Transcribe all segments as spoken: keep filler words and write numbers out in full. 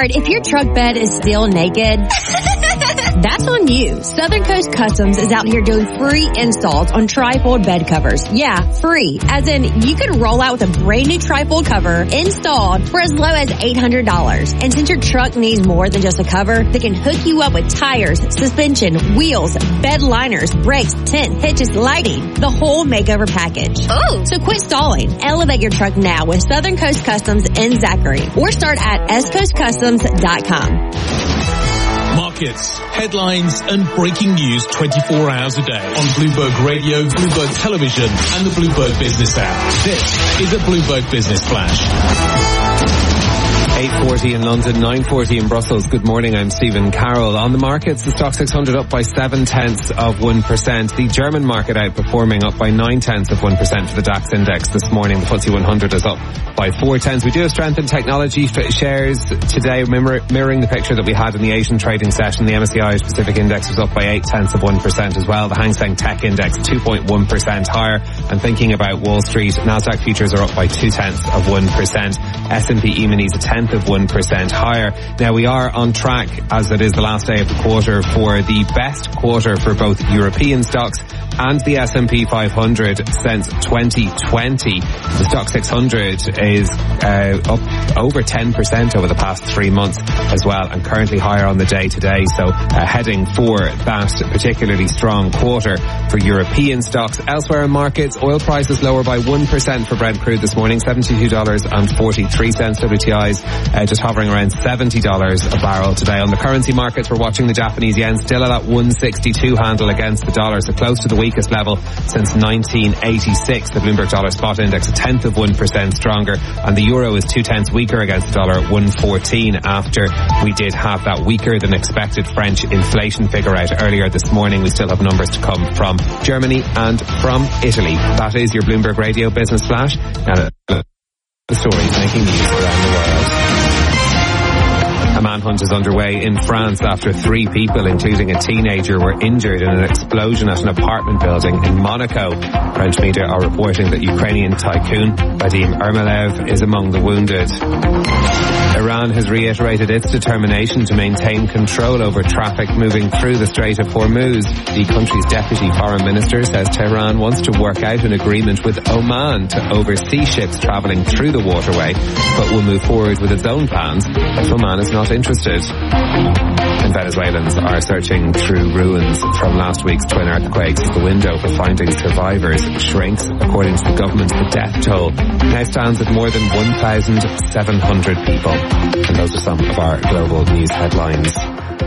hard if your truck bed is still naked? That's on you. Southern Coast Customs is out here doing free installs on trifold bed covers. Yeah, free. As in, you can roll out with a brand new trifold cover installed for as low as eight hundred dollars. And since your truck needs more than just a cover, they can hook you up with tires, suspension, wheels, bed liners, brakes, tent, hitches, lighting, the whole makeover package. Oh! So quit stalling. Elevate your truck now with Southern Coast Customs in Zachary, or start at s coast customs dot com. Markets, headlines and breaking news twenty-four hours a day on Bloomberg Radio, Bloomberg Television and the Bloomberg Business app. This is a Bloomberg Business Flash. eight forty in London, nine forty in Brussels. Good morning, I'm Stephen Carroll. On the markets, the Stoxx six hundred up by seven tenths of one percent. The German market outperforming, up by nine tenths of one percent for the DAX index this morning. The F T S E one hundred is up by four tenths. We do have strength in technology shares today, mirror, mirroring the picture that we had in the Asian trading session. The M S C I Pacific index was up by eight tenths of one percent as well. The Hang Seng Tech index two point one percent higher. And thinking about Wall Street, Nasdaq futures are up by two tenths of one percent. S and P E-minis a tenth of one percent higher. Now we are on track, as it is the last day of the quarter, for the best quarter for both European stocks and the S and P five hundred since twenty twenty. The Stoxx six hundred is uh, up over ten percent over the past three months as well, and currently higher on the day today. So uh, heading for that particularly strong quarter for European stocks. Elsewhere in markets, oil prices lower by one percent for Brent crude this morning, seventy-two dollars and forty-three cents. W T I's uh, just hovering around seventy dollars a barrel today. On the currency markets, we're watching the Japanese yen still at that one sixty-two handle against the dollar, so close to the weakest level since nineteen eighty-six. The Bloomberg Dollar Spot Index a tenth of one percent stronger, and the euro is two tenths weaker against the dollar at one fourteen, after we did have that weaker than expected French inflation figure out earlier this morning. We still have numbers to come from Germany and from Italy. That is your Bloomberg Radio Business Flash. Now, the stories making news around the world. A manhunt is underway in France after three people, including a teenager, were injured in an explosion at an apartment building in Monaco. French media are reporting that Ukrainian tycoon Vadim Ermelev is among the wounded. Iran has reiterated its determination to maintain control over traffic moving through the Strait of Hormuz. The country's deputy foreign minister says Tehran wants to work out an agreement with Oman to oversee ships travelling through the waterway, but will move forward with its own plans if Oman is not interested. And Venezuelans are searching through ruins from last week's twin earthquakes. The window for finding survivors shrinks. According to the government, the death toll now stands at more than one thousand seven hundred people. And those are some of our global news headlines.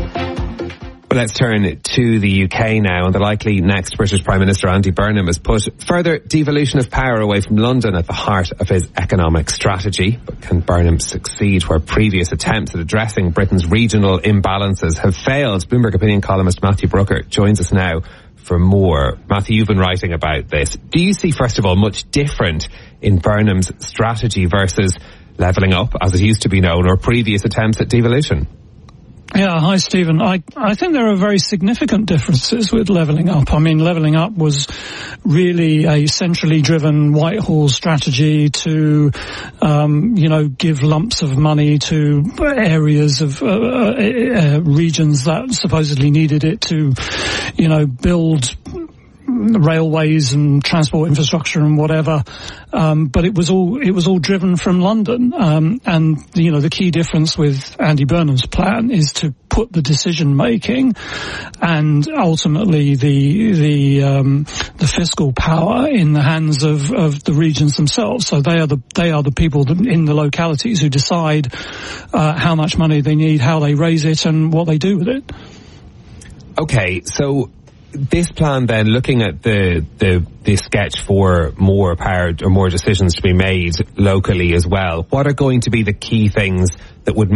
Well, let's turn to the U K now, and the likely next British Prime Minister Andy Burnham has put further devolution of power away from London at the heart of his economic strategy. But can Burnham succeed where previous attempts at addressing Britain's regional imbalances have failed? Bloomberg opinion columnist Matthew Brooker joins us now for more. Matthew, you've been writing about this. Do you see, first of all, much different in Burnham's strategy versus levelling up, as it used to be known, or previous attempts at devolution? Yeah, hi Stephen. I, I think there are very significant differences with levelling up. I mean, levelling up was really a centrally driven Whitehall strategy to, um, you know, give lumps of money to areas of uh, uh, regions that supposedly needed it to, you know, build railways and transport infrastructure and whatever, um, but it was all it was all driven from London. Um, and you know, the key difference with Andy Burnham's plan is to put the decision making and ultimately the the um, the fiscal power in the hands of, of the regions themselves. So they are the they are the people that, in the localities who decide uh, how much money they need, how they raise it, and what they do with it. Okay, so this plan then, looking at the, the the sketch for more power or more decisions to be made locally as well, what are going to be the key things that would